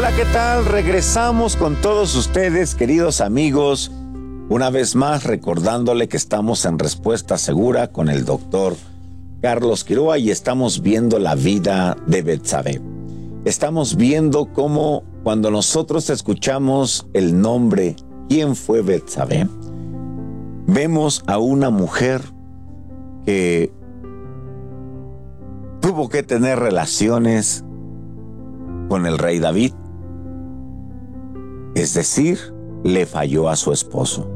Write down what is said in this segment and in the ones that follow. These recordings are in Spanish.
Hola, ¿qué tal? Regresamos con todos ustedes, queridos amigos, una vez más recordándole que estamos en Respuesta Segura con el doctor Carlos Quiroa y estamos viendo la vida de Betsabé. Estamos viendo cómo cuando nosotros escuchamos el nombre, ¿quién fue Betsabé? Vemos a una mujer que tuvo que tener relaciones con el rey David. Es decir, le falló a su esposo.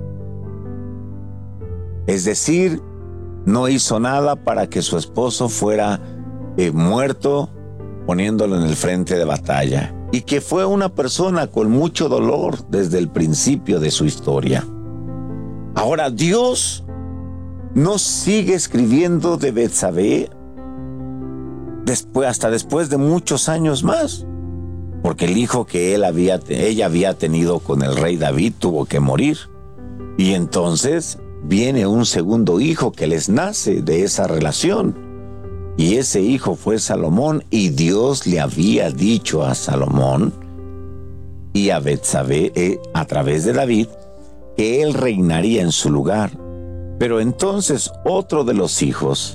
Es decir, no hizo nada para que su esposo fuera muerto poniéndolo en el frente de batalla. Y que fue una persona con mucho dolor desde el principio de su historia. Ahora Dios no sigue escribiendo de Betsabé hasta después de muchos años más. Porque el hijo que ella había tenido con el rey David tuvo que morir. Y entonces viene un segundo hijo que les nace de esa relación. Y ese hijo fue Salomón, y Dios le había dicho a Salomón y a Betsabé a través de David que él reinaría en su lugar. Pero entonces otro de los hijos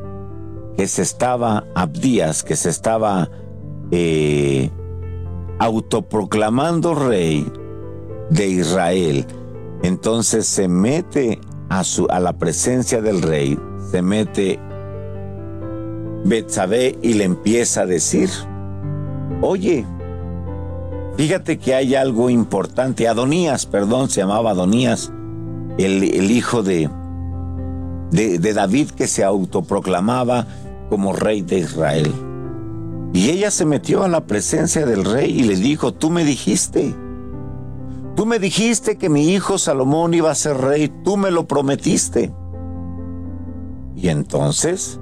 Abdías, que se estaba autoproclamando rey de Israel, entonces se mete a la presencia del rey, se mete Betsabé y le empieza a decir: oye, fíjate que hay algo importante. Se llamaba Adonías, el hijo de David, que se autoproclamaba como rey de Israel. Y ella se metió a la presencia del rey y le dijo: tú me dijiste que mi hijo Salomón iba a ser rey, tú me lo prometiste. Y entonces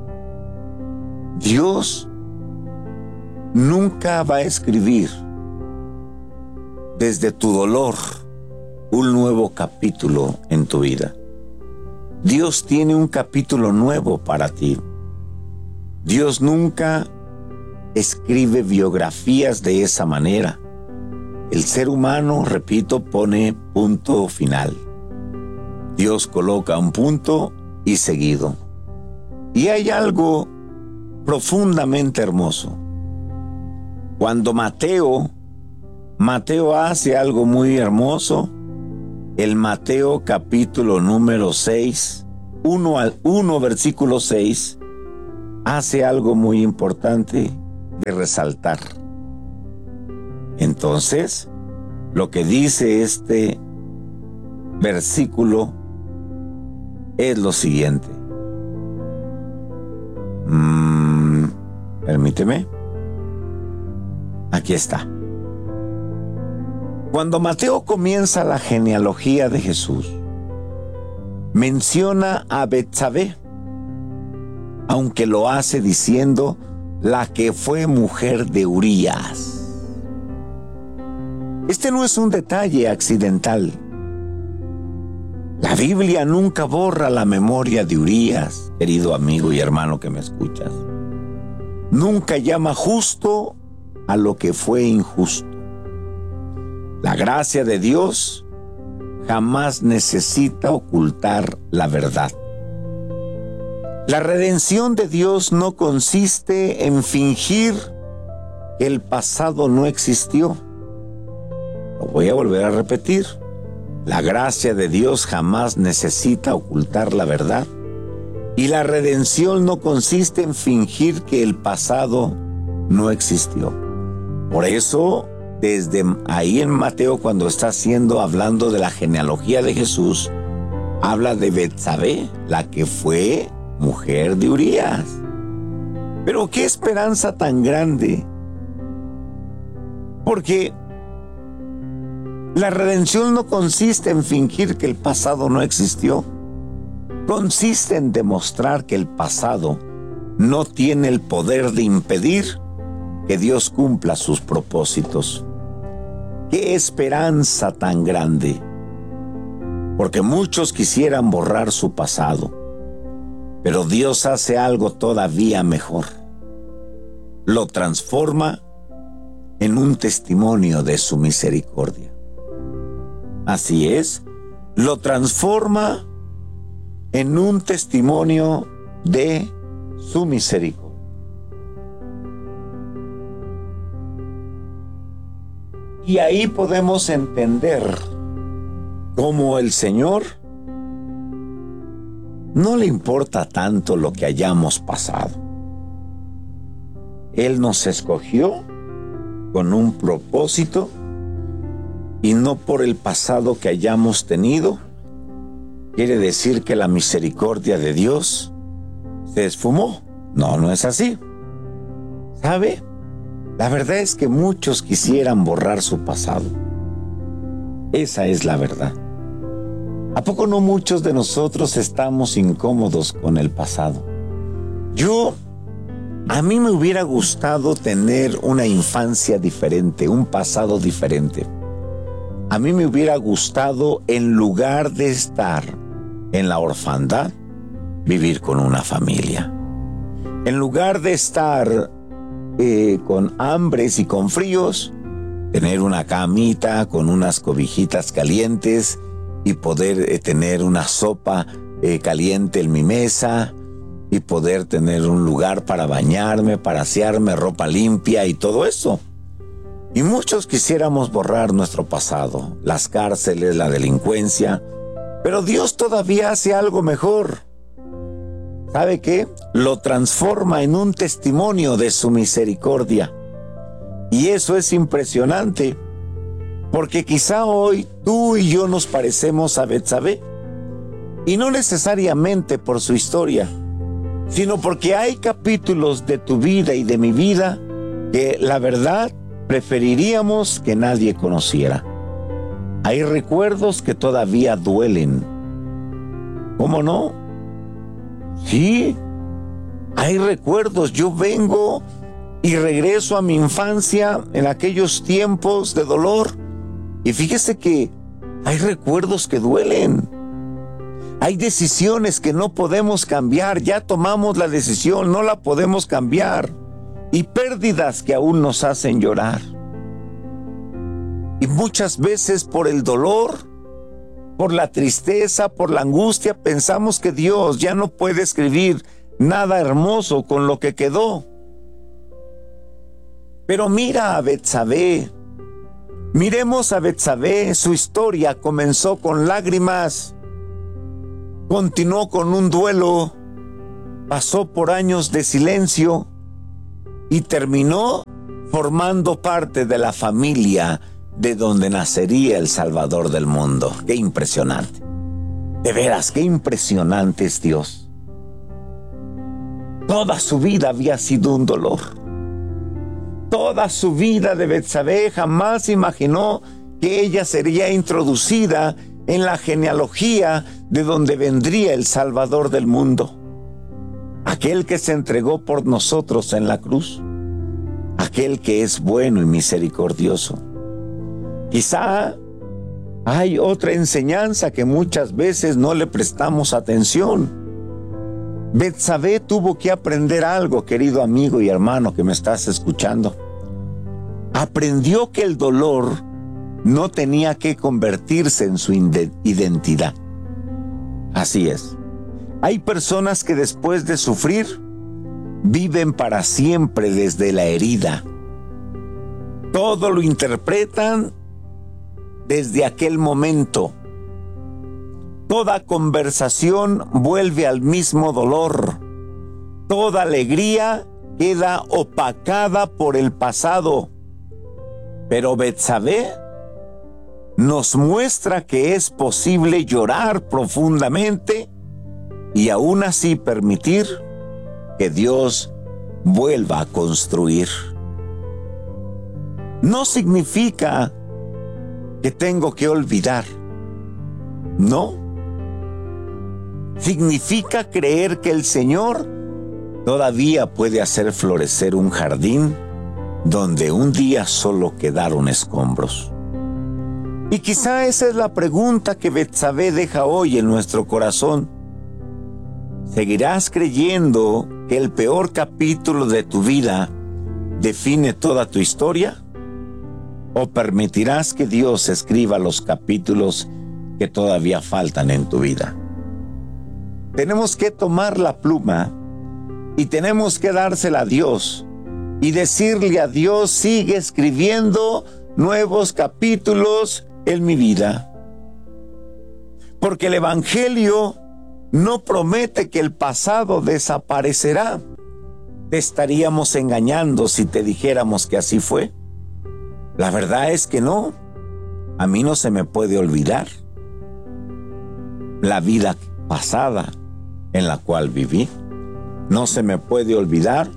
Dios nunca va a escribir desde tu dolor un nuevo capítulo en tu vida. Dios tiene un capítulo nuevo para ti. Dios nunca escribe biografías de esa manera. El ser humano, repito, pone punto final. Dios coloca un punto y seguido. Y hay algo profundamente hermoso. Cuando Mateo hace algo muy hermoso, el Mateo capítulo número 6, 1 versículo 6, hace algo muy importante de resaltar. Entonces, lo que dice este versículo es lo siguiente. Permíteme. Aquí está. Cuando Mateo comienza la genealogía de Jesús, menciona a Betsabé, aunque lo hace diciendo la que fue mujer de Urías. Este no es un detalle accidental. La Biblia nunca borra la memoria de Urías, querido amigo y hermano que me escuchas. Nunca llama justo a lo que fue injusto. La gracia de Dios jamás necesita ocultar la verdad. La redención de Dios no consiste en fingir que el pasado no existió. Lo voy a volver a repetir. La gracia de Dios jamás necesita ocultar la verdad. Y la redención no consiste en fingir que el pasado no existió. Por eso, desde ahí en Mateo, cuando está hablando de la genealogía de Jesús, habla de Betsabé, la que fue mujer de Urías. Pero qué esperanza tan grande. Porque la redención no consiste en fingir que el pasado no existió. Consiste en demostrar que el pasado no tiene el poder de impedir que Dios cumpla sus propósitos. ¡Qué esperanza tan grande! Porque muchos quisieran borrar su pasado, pero Dios hace algo todavía mejor. Lo transforma en un testimonio de su misericordia. Así es, lo transforma en un testimonio de su misericordia. Y ahí podemos entender cómo el Señor no le importa tanto lo que hayamos pasado. Él nos escogió con un propósito y no por el pasado que hayamos tenido. Quiere decir que la misericordia de Dios se esfumó. No, no es así. ¿Sabe? La verdad es que muchos quisieran borrar su pasado. Esa es la verdad. ¿A poco no muchos de nosotros estamos incómodos con el pasado? A mí me hubiera gustado tener una infancia diferente, un pasado diferente. A mí me hubiera gustado, en lugar de estar en la orfandad, vivir con una familia. En lugar de estar con hambres y con fríos, tener una camita con unas cobijitas calientes y poder tener una sopa caliente en mi mesa y poder tener un lugar para bañarme, para asearme, ropa limpia y todo eso. Y muchos quisiéramos borrar nuestro pasado, las cárceles, la delincuencia, pero Dios todavía hace algo mejor. ¿Sabe qué? Lo transforma en un testimonio de su misericordia. Y eso es impresionante, porque quizá hoy tú y yo nos parecemos a Betsabé, y no necesariamente por su historia, sino porque hay capítulos de tu vida y de mi vida que la verdad preferiríamos que nadie conociera. Hay recuerdos que todavía duelen. ¿Cómo no? Sí, hay recuerdos. Yo vengo y regreso a mi infancia en aquellos tiempos de dolor. Y fíjese que hay recuerdos que duelen. Hay decisiones que no podemos cambiar. Ya tomamos la decisión, no la podemos cambiar. Y pérdidas que aún nos hacen llorar. Y muchas veces por el dolor, por la tristeza, por la angustia, pensamos que Dios ya no puede escribir nada hermoso con lo que quedó. Pero mira a Betsabé. Miremos a Betsabé. Su historia comenzó con lágrimas, continuó con un duelo, pasó por años de silencio y terminó formando parte de la familia de donde nacería el Salvador del mundo. ¡Qué impresionante! De veras, qué impresionante es Dios. Toda su vida había sido un dolor. Toda su vida de Betsabé jamás imaginó que ella sería introducida en la genealogía de donde vendría el Salvador del mundo. Aquel que se entregó por nosotros en la cruz. Aquel que es bueno y misericordioso. Quizá hay otra enseñanza que muchas veces no le prestamos atención. Betsabé tuvo que aprender algo, querido amigo y hermano que me estás escuchando. Aprendió que el dolor no tenía que convertirse en su identidad. Así es. Hay personas que después de sufrir viven para siempre desde la herida. Todo lo interpretan desde aquel momento. Toda conversación vuelve al mismo dolor. Toda alegría queda opacada por el pasado. Pero Betsabé nos muestra que es posible llorar profundamente y aún así permitir que Dios vuelva a construir. No significa que tengo que olvidar. No. Significa creer que el Señor todavía puede hacer florecer un jardín donde un día solo quedaron escombros. Y quizá esa es la pregunta que Betsabé deja hoy en nuestro corazón. ¿Seguirás creyendo que el peor capítulo de tu vida define toda tu historia? ¿O permitirás que Dios escriba los capítulos que todavía faltan en tu vida? Tenemos que tomar la pluma y tenemos que dársela a Dios y decirle a Dios: sigue escribiendo nuevos capítulos en mi vida. Porque el Evangelio no promete que el pasado desaparecerá. Te estaríamos engañando si te dijéramos que así fue. La verdad es que no. A mí no se me puede olvidar la vida pasada en la cual viví. No se me puede olvidar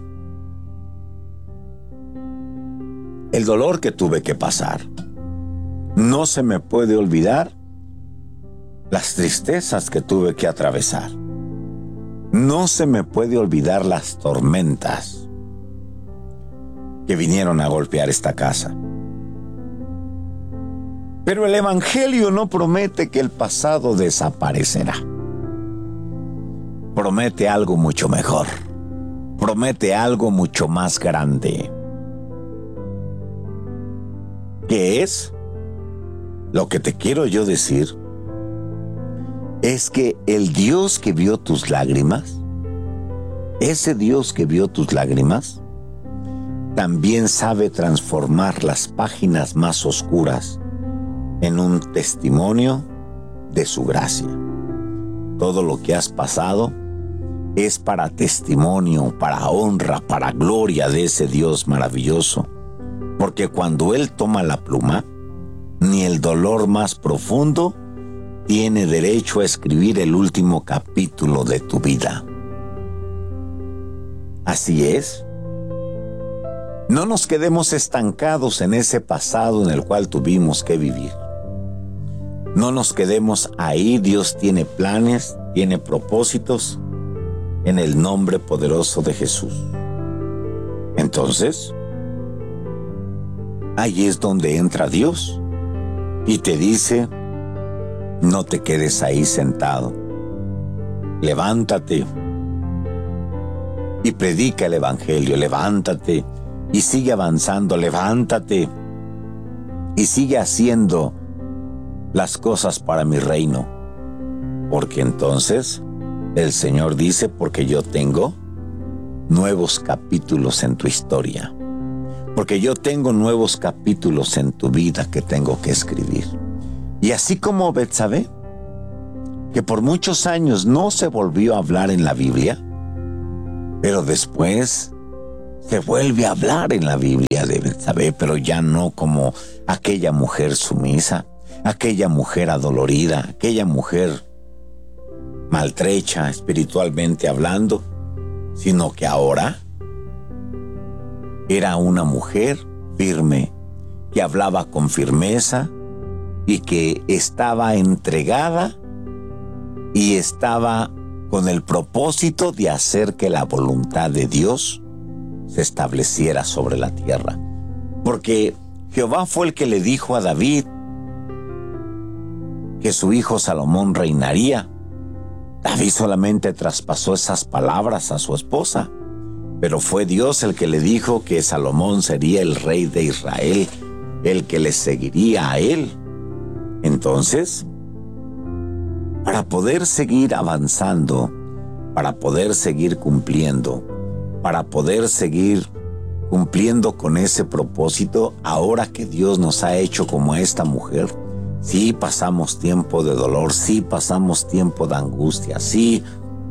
el dolor que tuve que pasar. No se me puede olvidar las tristezas que tuve que atravesar. No se me puede olvidar las tormentas que vinieron a golpear esta casa. Pero el Evangelio no promete que el pasado desaparecerá. Promete algo mucho mejor. Promete algo mucho más grande. ¿Qué es? Lo que te quiero yo decir es que el Dios que vio tus lágrimas, ese Dios que vio tus lágrimas, también sabe transformar las páginas más oscuras en un testimonio de su gracia. Todo lo que has pasado es para testimonio, para honra, para gloria de ese Dios maravilloso. Porque cuando Él toma la pluma, ni el dolor más profundo tiene derecho a escribir el último capítulo de tu vida. Así es. No nos quedemos estancados en ese pasado en el cual tuvimos que vivir. No nos quedemos ahí. Dios tiene planes, tiene propósitos en el nombre poderoso de Jesús. Entonces, ahí es donde entra Dios y te dice: no te quedes ahí sentado. Levántate y predica el Evangelio. Levántate y sigue avanzando. Levántate y sigue haciendo las cosas para mi reino. Porque entonces el Señor dice: porque yo tengo nuevos capítulos en tu historia. Porque yo tengo nuevos capítulos en tu vida que tengo que escribir. Y así como Betsabé, que por muchos años no se volvió a hablar en la Biblia, pero después se vuelve a hablar en la Biblia de Betsabé, pero ya no como aquella mujer sumisa, aquella mujer adolorida, aquella mujer maltrecha espiritualmente hablando, sino que ahora era una mujer firme, que hablaba con firmeza y que estaba entregada y estaba con el propósito de hacer que la voluntad de Dios se estableciera sobre la tierra. Porque Jehová fue el que le dijo a David que su hijo Salomón reinaría. David solamente traspasó esas palabras a su esposa, pero fue Dios el que le dijo que Salomón sería el rey de Israel, el que le seguiría a él. Entonces, para poder seguir avanzando, para poder seguir cumpliendo, para poder seguir cumpliendo con ese propósito, ahora que Dios nos ha hecho como esta mujer, sí pasamos tiempo de dolor, sí pasamos tiempo de angustia, sí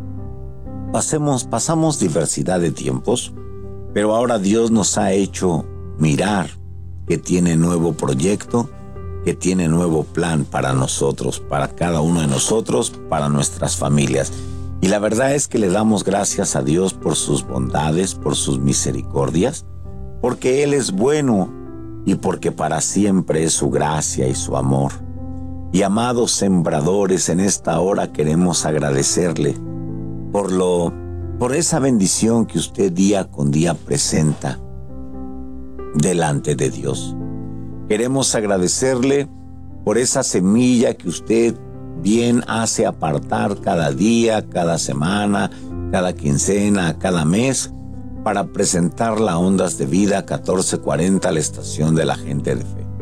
pasamos diversidad de tiempos, pero ahora Dios nos ha hecho mirar que tiene nuevo proyecto, que tiene nuevo plan para nosotros, para cada uno de nosotros, para nuestras familias. Y la verdad es que le damos gracias a Dios por sus bondades, por sus misericordias, porque Él es bueno y porque para siempre es su gracia y su amor. Y amados sembradores, en esta hora queremos agradecerle por esa bendición que usted día con día presenta delante de Dios. Queremos agradecerle por esa semilla que usted bien hace apartar cada día, cada semana, cada quincena, cada mes, para presentarla a Ondas de Vida 1440, la estación de la gente de fe.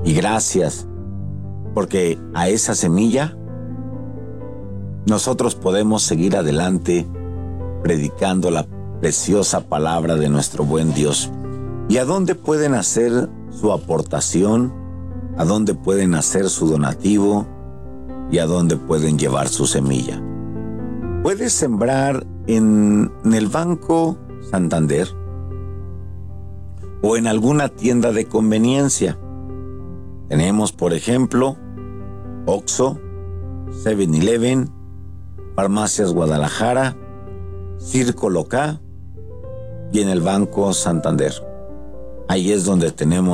Y gracias, porque a esa semilla nosotros podemos seguir adelante predicando la preciosa palabra de nuestro buen Dios. ¿Y a dónde pueden hacer su aportación? ¿A dónde pueden hacer su donativo? ¿Y a dónde pueden llevar su semilla? Puedes sembrar en el Banco Santander o en alguna tienda de conveniencia. Tenemos, por ejemplo, Oxxo, 7-Eleven, Farmacias Guadalajara, Círculo K y en el Banco Santander. Ahí es donde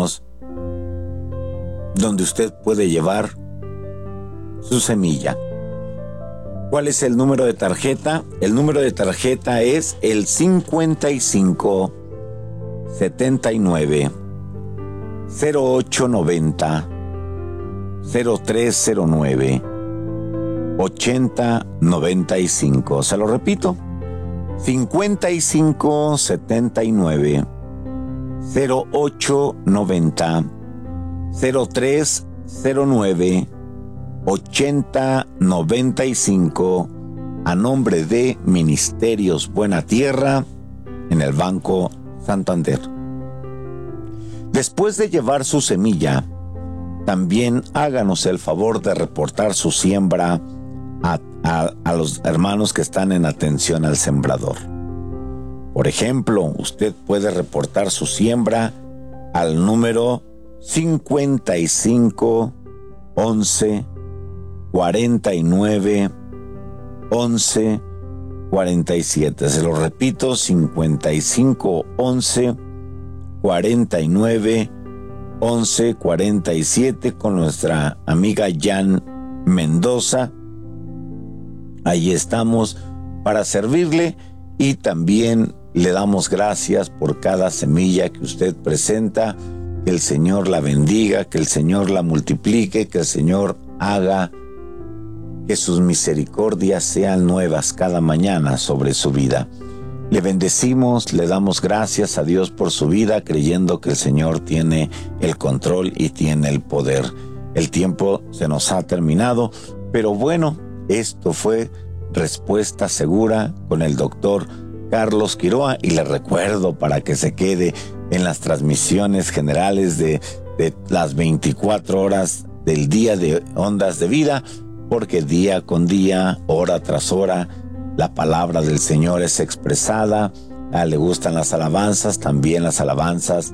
usted puede llevar su semilla. ¿Cuál es el número de tarjeta? El número de tarjeta es el 55 79 0890 0309 8095. Se lo repito, 55 79 0890 0309 8095 a nombre de Ministerios Buena Tierra en el Banco Santander. Después de llevar su semilla, también háganos el favor de reportar su siembra a los hermanos que están en atención al sembrador. Por ejemplo, usted puede reportar su siembra al número 55 11 49 11 47. Se lo repito, 55 11 49 11 47 con nuestra amiga Jan Mendoza. Ahí estamos para servirle y también le damos gracias por cada semilla que usted presenta. Que el Señor la bendiga, que el Señor la multiplique, que el Señor haga que sus misericordias sean nuevas cada mañana sobre su vida. Le bendecimos, le damos gracias a Dios por su vida, creyendo que el Señor tiene el control y tiene el poder. El tiempo se nos ha terminado, pero bueno, esto fue Respuesta Segura con el doctor Carlos Quiroa, y le recuerdo para que se quede en las transmisiones generales de las 24 horas del día de Ondas de Vida, porque día con día, hora tras hora, la palabra del Señor es expresada. Le gustan las alabanzas, también las alabanzas